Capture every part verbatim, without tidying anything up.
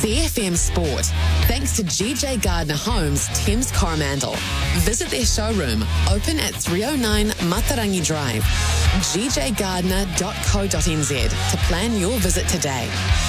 C F M Sport, thanks to G J Gardner Homes, Thames Coromandel. Visit their showroom, open at three oh nine Matarangi Drive, g j gardner dot co dot n z to plan your visit today.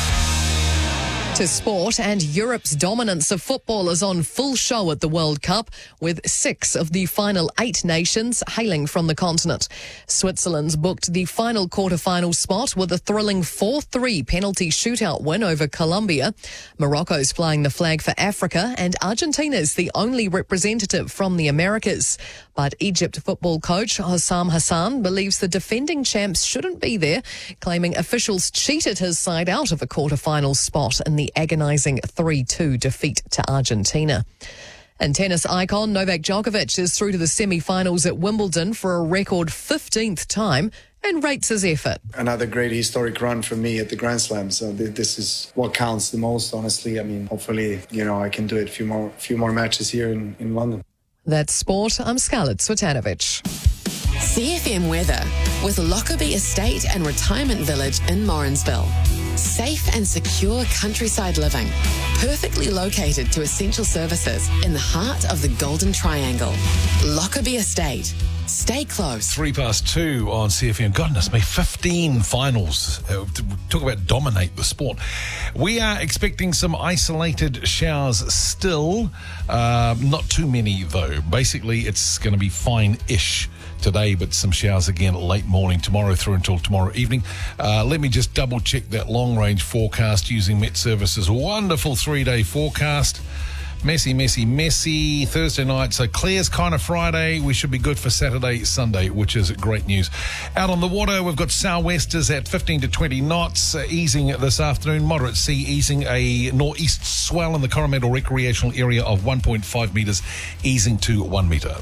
To sport, and Europe's dominance of football is on full show at the World Cup, with six of the final eight nations hailing from the continent. Switzerland's booked the final quarter-final spot with a thrilling four three penalty shootout win over Colombia. Morocco's flying the flag for Africa, and Argentina's the only representative from the Americas. But Egypt football coach Hossam Hassan believes the defending champs shouldn't be there, claiming officials cheated his side out of a quarter-final spot in the agonising three two defeat to Argentina. And tennis icon Novak Djokovic is through to the semi-finals at Wimbledon for a record fifteenth time and rates his effort. Another great historic run for me at the Grand Slam. So th- this is what counts the most, honestly. I mean, hopefully, you know, I can do it a few more, few more matches here in, in London. That's sport. I'm Scarlett Swetanovic. C F M weather with Lockerbie Estate and Retirement Village in Morrinsville. Safe and secure countryside living, perfectly located to essential services in the heart of the Golden Triangle. Lockerbie Estate. Stay close. Three past two on C F M. Goodness me, fifteen finals. Uh, talk about dominate the sport. We are expecting some isolated showers still. Uh, not too many, though. Basically, it's going to be fine-ish today, but some showers again late morning tomorrow through until tomorrow evening. Uh, let me just double check that long range forecast using Met Services' wonderful three-day forecast. Messy, messy, messy Thursday night. So clears kind of Friday. We should be good for Saturday, Sunday, which is great news. Out on the water, we've got sou'westers at fifteen to twenty knots, uh, easing this afternoon. Moderate sea easing, a northeast swell in the Coromandel recreational area of one point five metres, easing to one metre.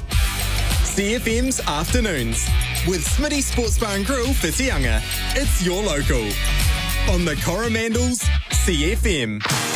C F M's Afternoons with Smitty Sports Bar and Grill for Te Anga. It's your local on the Coromandel's C F M.